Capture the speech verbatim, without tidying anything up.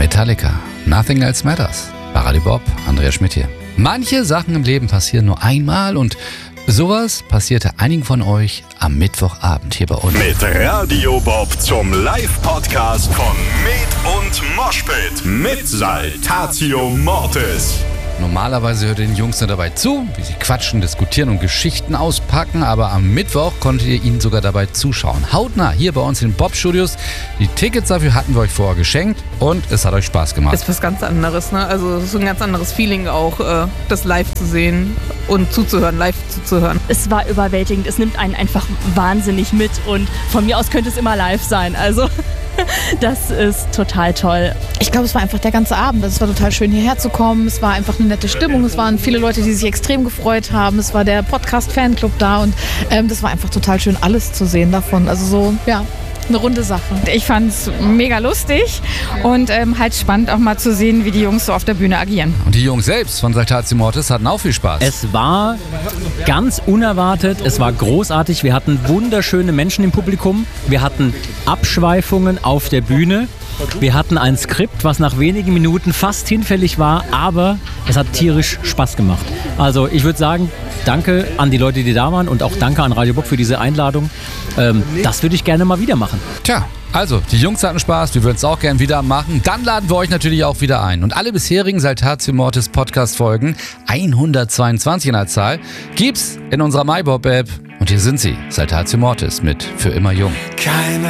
Metallica, Nothing Else Matters. Party Bob, Andreas Schmidt hier. Manche Sachen im Leben passieren nur einmal und sowas passierte einigen von euch am Mittwochabend hier bei uns. Mit Radio Bob zum Live-Podcast von Med und Moshpit mit Saltatio Mortis. Normalerweise hört ihr den Jungs nur dabei zu, wie sie quatschen, diskutieren und Geschichten auspacken, aber am Mittwoch konntet ihr ihnen sogar dabei zuschauen. Hautnah hier bei uns in den Bob-Studios. Die Tickets dafür hatten wir euch vorher geschenkt und es hat euch Spaß gemacht. Ist was ganz anderes, ne? Also es ist ein ganz anderes Feeling auch, äh, das live zu sehen und zuzuhören, live zuzuhören. Es war überwältigend, es nimmt einen einfach wahnsinnig mit und von mir aus könnte es immer live sein, also das ist total toll. Ich glaube, es war einfach der ganze Abend. Es war total schön, hierher zu kommen. Es war einfach eine nette Stimmung. Es waren viele Leute, die sich extrem gefreut haben. Es war der Podcast-Fanclub da und ähm, das war einfach total schön, alles zu sehen davon. Also so, ja, eine runde Sache. Ich fand es mega lustig und ähm, halt spannend auch mal zu sehen, wie die Jungs so auf der Bühne agieren. Und die Jungs selbst von Saltatio Mortis hatten auch viel Spaß. Es war ganz unerwartet, es war großartig. Wir hatten wunderschöne Menschen im Publikum. Wir hatten Abschweifungen auf der Bühne. Wir hatten ein Skript, was nach wenigen Minuten fast hinfällig war, aber es hat tierisch Spaß gemacht. Also ich würde sagen, danke an die Leute, die da waren und auch danke an Radio Bob für diese Einladung. Ähm, das würde ich gerne mal wieder machen. Tja, also die Jungs hatten Spaß, wir würden es auch gerne wieder machen. Dann laden wir euch natürlich auch wieder ein. Und alle bisherigen Saltatio Mortis Podcast-Folgen, hundertzweiundzwanzig in der Zahl, gibt's in unserer MyBob-App. Und hier sind sie, Saltatio Mortis mit Für immer jung. Keine